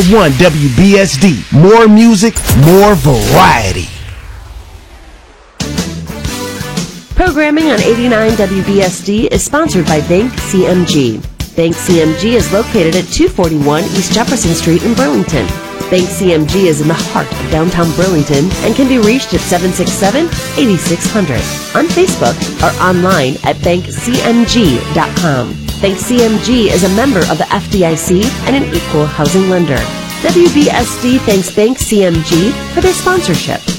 1 WBSD. More music, more variety. Programming on 89 WBSD is sponsored by Bank CMG. Bank CMG is located at 241 East Jefferson Street in Burlington. Bank CMG is in the heart of downtown Burlington and can be reached at 767-8600 on Facebook or online at bankcmg.com. Bank CMG is a member of the FDIC and an equal housing lender. WBSD thanks Bank CMG for their sponsorship.